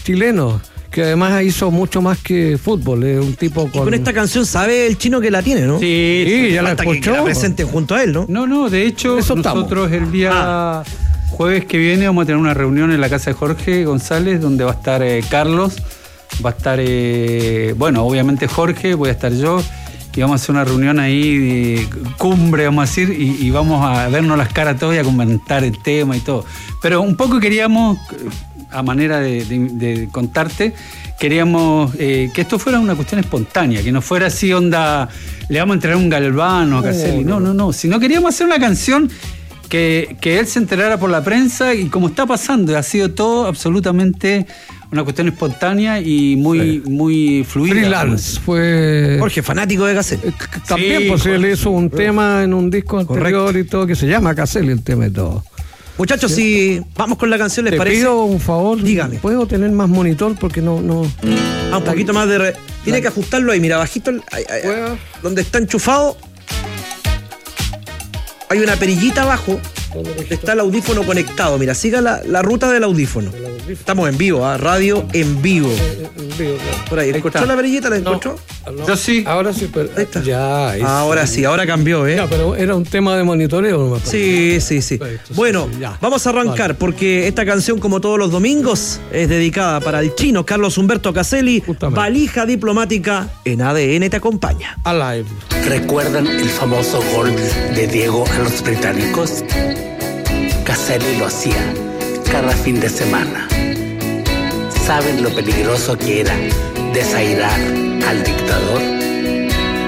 chileno, que además hizo mucho más que fútbol, es un tipo con... Y con esta canción sabe el chino que la tiene, ¿no? Sí, ya la escuchó. Que la presenten junto a él, ¿no? No, de hecho, Eso nosotros el día jueves que viene vamos a tener una reunión en la casa de Jorge González, donde va a estar Carlos, va a estar, obviamente Jorge, voy a estar yo, y vamos a hacer una reunión ahí de cumbre, vamos a decir, y vamos a vernos las caras todos y a comentar el tema y todo. Pero un poco queríamos, a manera de contarte, queríamos que esto fuera una cuestión espontánea, que no fuera así onda, le vamos a entregar un Galvano a Caselli, no, sino queríamos hacer una canción que él se enterara por la prensa, y como está pasando, ha sido todo absolutamente una cuestión espontánea y muy fluida. Freelance, fue... Jorge, fanático de Caselli. También, Sí, pues él hizo un tema en un disco anterior. Correcto. Y todo, que se llama Caselli el tema y todo. Muchachos, si vamos con la canción, ¿les Te parece? pido un favor, Dígame. ¿puedo tener más monitor? Porque no... Un poquito más de... Tiene que ajustarlo ahí, mira, bajito, ¿Puedo? donde está enchufado. Hay una perillita abajo, donde está el audífono conectado. Mira, siga la ruta del audífono. Estamos en vivo, radio en vivo. Por ahí, ¿encontró está. la perillita? ¿La encontró? Yo sí. Ahora sí, pero... Ahí está. Ya, ahí Ahora sí, ahora cambió, ¿eh? Ya, pero era un tema de monitoreo nomás. Sí. Perfecto, Bueno, sí, ya. vamos a arrancar Vale. porque esta canción, como todos los domingos, es dedicada para el chino Carlos Humberto Caselli. Justamente. Valija diplomática en ADN te acompaña. Alive. ¿Recuerdan el famoso gol de Diego a los británicos? Caselli lo hacía cada fin de semana. ¿Saben lo peligroso que era desairar al dictador?